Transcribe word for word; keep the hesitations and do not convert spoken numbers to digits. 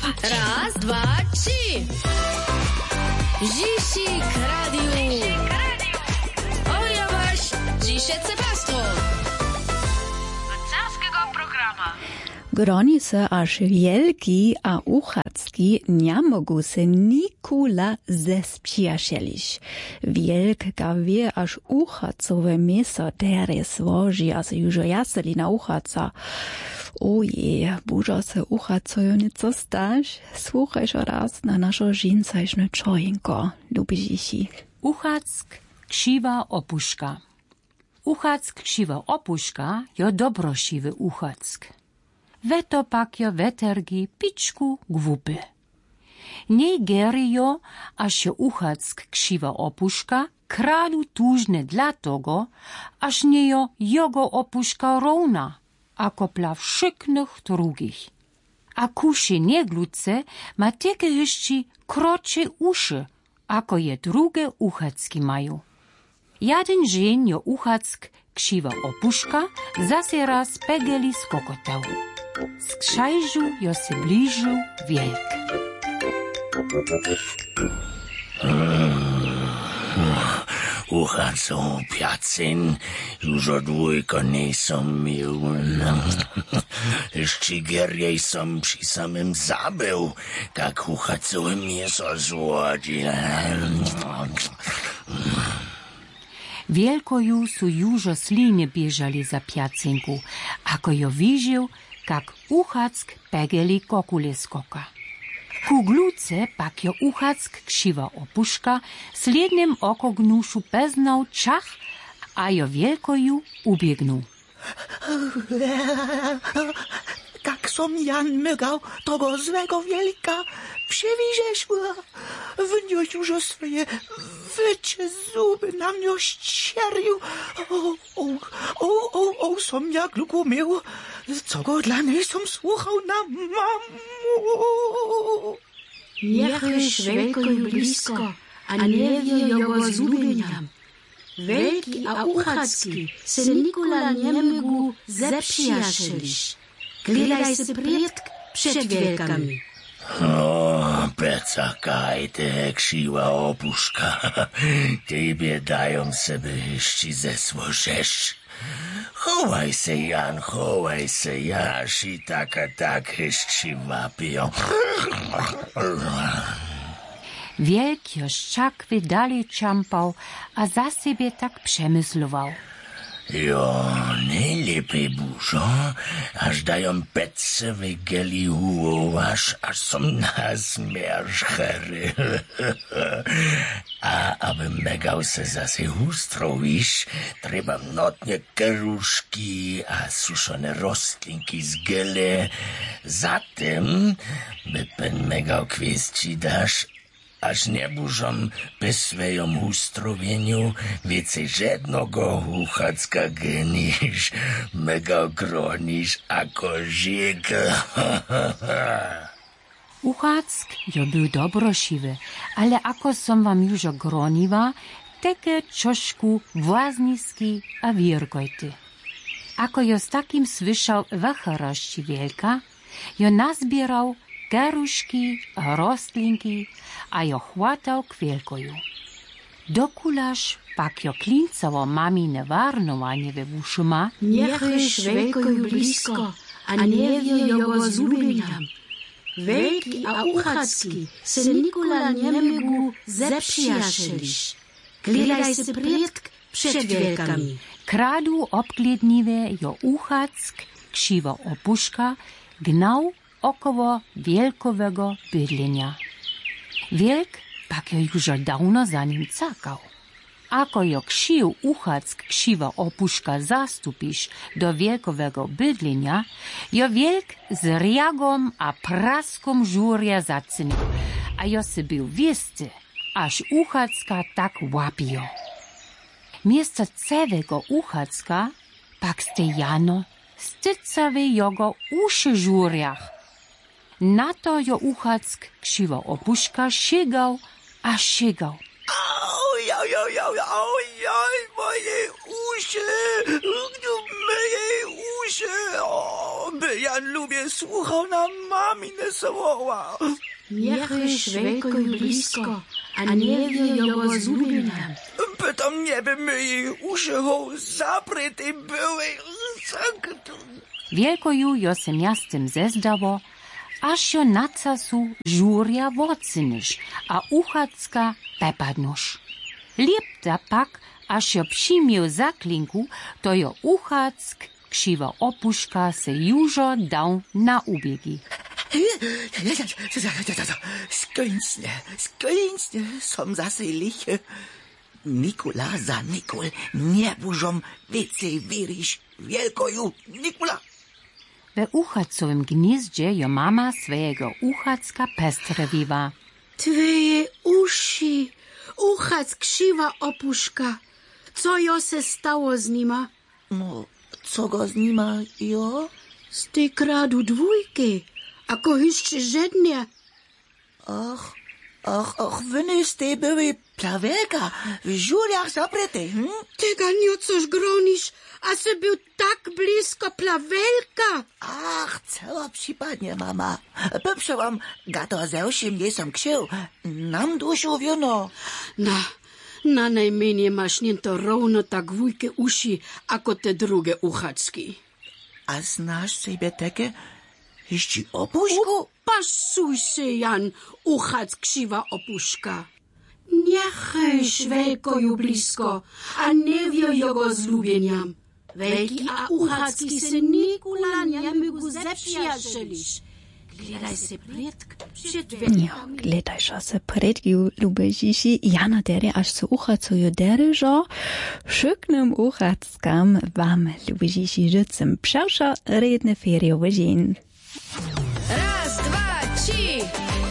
Raz, dwa, trzy. Zisik Radio. Oja wasz, dzisiaj Sebastro. Carskiego programa. Gronice aż wielki a uchacki nie mogą se nikula zespieszyć. Wielk gawie aż uchacowe mięso teraz złoży, a se już jaseli na uchaca. Oje, bużo se uchacojo nieco stać. Słuchaj raz na naszą żincaśne czojinko, lubisz ich. Uchack krzywa opuszka. Uchack krzywa opuszka jo dobrosiwy uchack. Weto pakjo wetergi piczku gwupy. Nie gerijo, aż się uchack krzywa opuszka kradu tużne dla tego, aż niejo jego opuszka równa, a kopla wszyknych drugich. A kuszy nie gluce ma takie jeszcze krocze uszy, ako je drugie uchacki mają. Jeden dzień jo uchack krzywa opuszka zase raz pegeli skokotał. Z krzajżu jo se bliżył wielk. Uchacą piacyn, już od dwójko nie są mił. Jeszcze gierjej są przy samym zabył, jak uchacą mięso złodzi. Wielkoju su już sliny bieżali za piacynku, ako jo widział, jak uchack pegeli kokule skoka. Ku gluce pak jo uchack krzywa opuszka slednym oko gnuszu peznał czach, a jo wielkoju ubiegnął. Jak som Jan mygał tego złego wielka, przewidziesz, wniósł już swoje wycie zuby na mnie ścierił. O, o, o, o, o, som jak lukumił, co go dla niej som słuchał na mamu. Niechbyś wielkoju blisko, a nie wie jego zubieniam. Wielki a uchacki se Nikola nie mógł zepsiaszyć. Gledaj se predk przed wielkami. O, pecakaj, te krzywa opuszka. Tybie dają sobie jeszcze zesłożesz. Chowaj se, Jan, chowaj se, jaż i tak a tak jeszcze wapią. Wielk jo szczakwy dalej czampał, a za siebie tak przemyslował. Jo, najlepiej burzo, aż dają pece wygeli aż, aż są na zmierzchery. A aby megał se zase ustrowisz, trzeba notnie keruszki, a suszone rostlinki z gele. Zatem, by pen megał kwestii dasz, aż nie burzom bez swojom ustrowieniu więcej żadnego uchacka genisz, mega gronisz, ako żyk. Uchack jo był dobrosiwy, ale ako som wam już groniła, takie czoszku włazniski a wierkojty. Ako jo z takim słyszał wachorości wielka, jo nazbierał keruszki, rostlinki, a jo chłatał k wielkoju. Dokularz pak jo klincało mamine warnowanie we uszy ma. Niechbyś wielkoju blisko, a nie wie jego zubieniam. Wielki a uchacki se Nikola nie mógł zepsiaszyć. Gledaj se predk przed wielkami. Kradu obgledniwe jo uchack krzywa opuszka gnał około wielkowego bydlenia. Wielk pak jo już dawno za nim cakał. Ako jo krzył uchack krzywa opuszka zastupisz do wielkowego bydlenia, jo wielk z riagom a praskom żurja zacynił, a jo se był wiesty, aż uchacka tak łapio. Miejsce całego uchacka pak stejano stycawy jego uszy żurjach. Na to jo uchack krzywa opuszka szygał a szygał. Oj, oj, oj, oj, oj, oj, moje uszy, moje uszy, o, by ja Jan lubię słuchał na mamine słowa. Niechaj wielkoju blisko, a nie wie jego zlubieniam. Pytam nie by my jej uszy zapryty były. Wielkoju jo se miastem zezdało, aż jo na casu żuria wocynysz, a uchacka pepadnusz. Liepta pak, aż jo przymił zaklinku, to jo uchack, krzywa opuszka se jużo dał na ubiegi. Skończne, skończne, som zase liche. Nikula za Nikol, nie burzom więcej wierzysz, wielkoju Nikula. We uchacowym gnieździe jo mama swojego uchacka pestrewiła. Twoje uszy, uchac krzywa opuszka. Co jo se stało z nima? No, co go z nima, jo? Z tej kradu dwójki, ako jeszcze żednie. Ach, ach, ach, wyny z tej były plawelka, w żuliach zapryty, hm? Ty ga niecoż gronisz, a se był tak blisko plawelka. Ach, cała przypadnie, mama. Poprzałam, gato zewszy mnie sam księł, nam duшу wiono. Na, na najmniej masz niento równo tak wujke uszy, ako te drugie uchacki. A znasz sobie takie jeszcze opuszku? Pasuj się, Jan, uchac krzywa opuszka. Niechaj wielkoju blisko, a nie wie jego zlubieniam. Wielki a uchacki se nikula nie mógł zeprzjaźnić. Gledaj se predk przed Jo, wielkami. gledaj se predju, lubežiši, Jana dere až su uchacuju dere, žo šuknum uchackam vam, lubežiši, žicem pšavša redne feriowe žen. Raz, dwa, trzy.